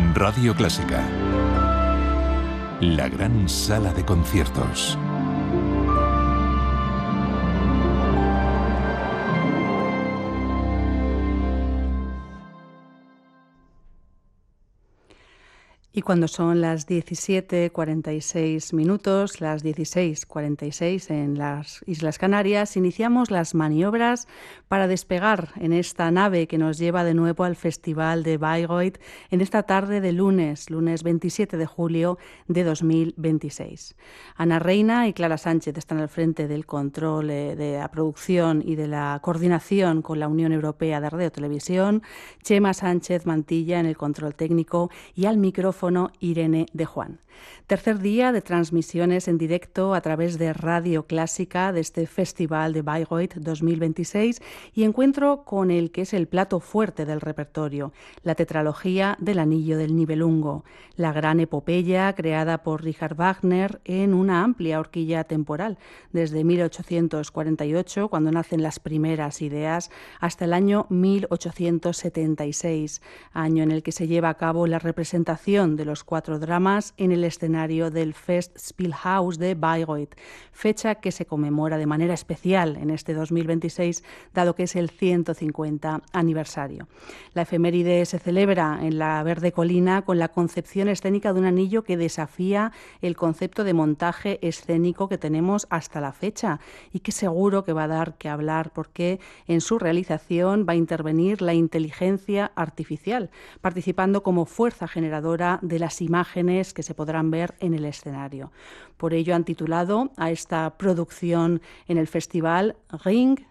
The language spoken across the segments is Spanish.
Radio Clásica. La gran sala de conciertos. Y cuando son las 17:46 minutos, las 16:46 en las Islas Canarias, iniciamos las maniobras para despegar en esta nave que nos lleva de nuevo al Festival de Bayreuth en esta tarde de lunes 27 de julio de 2026. Ana Reina y Clara Sánchez están al frente del control de la producción y de la coordinación con la Unión Europea de Radio Televisión, Chema Sánchez Mantilla en el control técnico y al micrófono Irene de Juan. Tercer día de transmisiones en directo a través de Radio Clásica de este Festival de Bayreuth 2026 y encuentro con el que es el plato fuerte del repertorio, la tetralogía del Anillo del Nibelungo, la gran epopeya creada por Richard Wagner en una amplia horquilla temporal, desde 1848, cuando nacen las primeras ideas, hasta el año 1876, año en el que se lleva a cabo la representación de los 4 dramas en el escenario del Festspielhaus de Bayreuth, fecha que se conmemora de manera especial en este 2026, dado que es el 150 aniversario. La efeméride se celebra en la verde colina con la concepción escénica de un anillo que desafía el concepto de montaje escénico que tenemos hasta la fecha y que seguro que va a dar que hablar porque en su realización va a intervenir la inteligencia artificial, participando como fuerza generadora de las imágenes que se podrán ver en el escenario. Por ello han titulado a esta producción en el festival Ring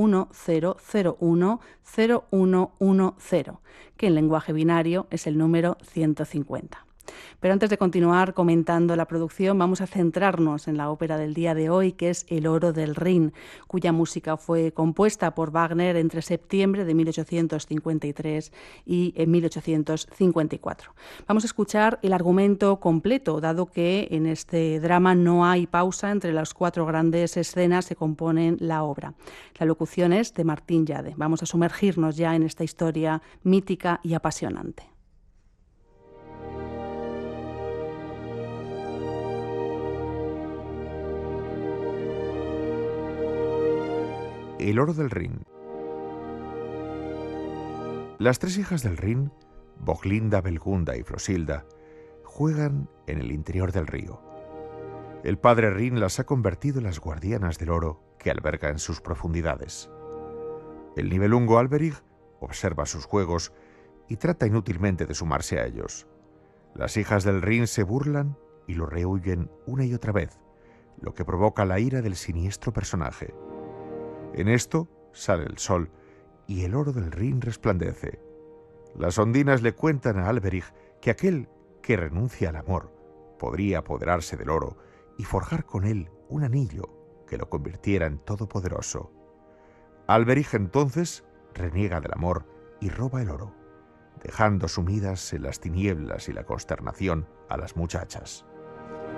1001-0110, que en lenguaje binario es el número 150. Pero antes de continuar comentando la producción, vamos a centrarnos en la ópera del día de hoy, que es El oro del Rin, cuya música fue compuesta por Wagner entre septiembre de 1853 y 1854. Vamos a escuchar el argumento completo, dado que en este drama no hay pausa entre las 4 grandes escenas que componen la obra. La locución es de Martín Llade. Vamos a sumergirnos ya en esta historia mítica y apasionante. El oro del Rin. Las 3 hijas del Rin, Boglinda, Belgunda y Flosilda, juegan en el interior del río. El padre Rin las ha convertido en las guardianas del oro que alberga en sus profundidades. El Nibelungo Alberich observa sus juegos y trata inútilmente de sumarse a ellos. Las hijas del Rin se burlan y lo rehuyen una y otra vez, lo que provoca la ira del siniestro personaje. En esto sale el sol y el oro del Rin resplandece. Las ondinas le cuentan a Alberich que aquel que renuncia al amor podría apoderarse del oro y forjar con él un anillo que lo convirtiera en todopoderoso. Alberich entonces reniega del amor y roba el oro, dejando sumidas en las tinieblas y la consternación a las muchachas.